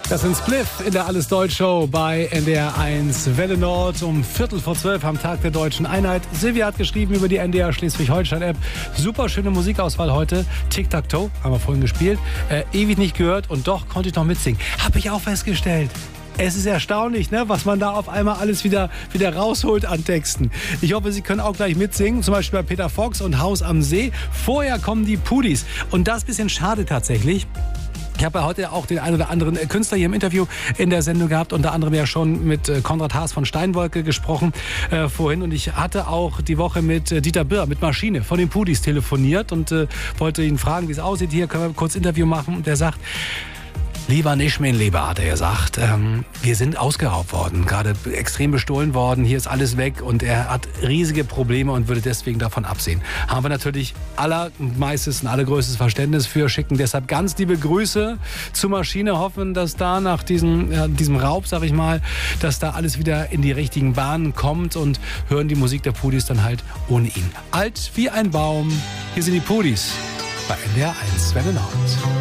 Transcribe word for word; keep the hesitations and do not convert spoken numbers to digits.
Das sind Spliff in der Alles-Deutsch-Show bei N D R eins Welle Nord um Viertel vor zwölf am Tag der Deutschen Einheit. Silvia hat geschrieben über die N D R Schleswig-Holstein-App. Super schöne Musikauswahl heute. Tic-Tac-Toe haben wir vorhin gespielt. Äh, ewig nicht gehört und doch konnte ich noch mitsingen. Habe ich auch festgestellt. Es ist erstaunlich, ne, was man da auf einmal alles wieder, wieder rausholt an Texten. Ich hoffe, Sie können auch gleich mitsingen, zum Beispiel bei Peter Fox und Haus am See. Vorher kommen die Pudis. Und das ist ein bisschen schade tatsächlich. Ich habe ja heute auch den einen oder anderen Künstler hier im Interview in der Sendung gehabt, unter anderem ja schon mit Konrad Haas von Steinwolke gesprochen äh, vorhin. Und ich hatte auch die Woche mit äh, Dieter Birr, mit Maschine von den Pudis telefoniert und äh, wollte ihn fragen, wie es aussieht. Hier können wir kurz Interview machen. Und der sagt: Lieber nicht, mein Lieber, hat er gesagt. Ähm, wir sind ausgeraubt worden, gerade extrem bestohlen worden. Hier ist alles weg und er hat riesige Probleme und würde deswegen davon absehen. Haben wir natürlich allermeistes und allergrößtes Verständnis für, schicken deshalb ganz liebe Grüße zur Maschine. Hoffen, dass da nach diesem, ja, diesem Raub, sag ich mal, dass da alles wieder in die richtigen Bahnen kommt und hören die Musik der Pudis dann halt ohne ihn. Alt wie ein Baum. Hier sind die Pudis bei N D R eins Welle Nord.